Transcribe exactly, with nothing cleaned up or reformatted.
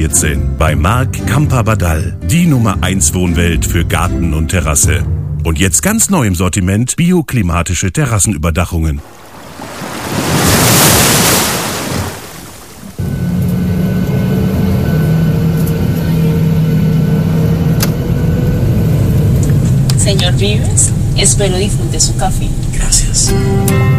sind bei Marc Camper-Badal, die Nummer eins Wohnwelt für Garten und Terrasse. Und jetzt ganz neu im Sortiment bioklimatische Terrassenüberdachungen. Señor Vives, espero disfrute su café. Gracias.